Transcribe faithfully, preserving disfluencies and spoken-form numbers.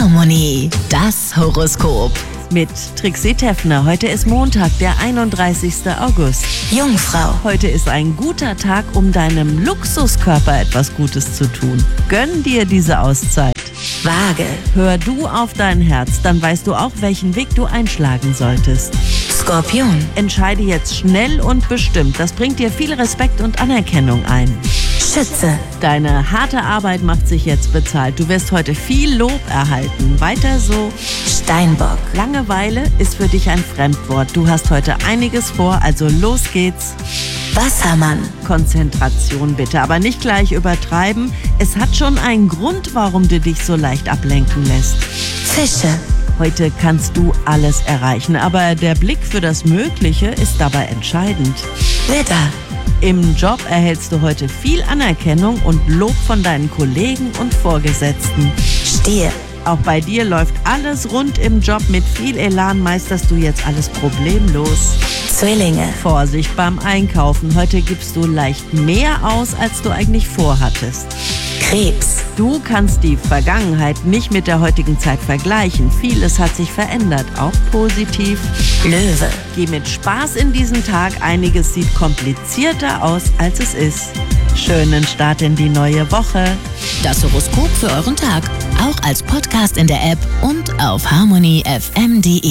Harmonie, das Horoskop. Mit Trixie Teffner. Heute ist Montag, der einunddreißigster August. Jungfrau. Heute ist ein guter Tag, um deinem Luxuskörper etwas Gutes zu tun. Gönn dir diese Auszeit. Waage. Hör du auf dein Herz, dann weißt du auch, welchen Weg du einschlagen solltest. Skorpion. Entscheide jetzt schnell und bestimmt. Das bringt dir viel Respekt und Anerkennung ein. Schütze. Deine harte Arbeit macht sich jetzt bezahlt. Du wirst heute viel Lob erhalten. Weiter so. Steinbock. Langeweile ist für dich ein Fremdwort. Du hast heute einiges vor, also los geht's. Wassermann. Konzentration bitte, aber nicht gleich übertreiben. Es hat schon einen Grund, warum du dich so leicht ablenken lässt. Fische. Heute kannst du alles erreichen, aber der Blick für das Mögliche ist dabei entscheidend. Widder. Im Job erhältst du heute viel Anerkennung und Lob von deinen Kollegen und Vorgesetzten. Stier. Auch bei dir läuft alles rund im Job. Mit viel Elan meisterst du jetzt alles problemlos. Zwillinge. Vorsicht beim Einkaufen. Heute gibst du leicht mehr aus, als du eigentlich vorhattest. Krebs. Du kannst die Vergangenheit nicht mit der heutigen Zeit vergleichen. Vieles hat sich verändert, auch positiv. Löwe. Geh mit Spaß in diesen Tag. Einiges sieht komplizierter aus, als es ist. Schönen Start in die neue Woche. Das Horoskop für euren Tag. Auch als Podcast in der App und auf harmony f m punkt de.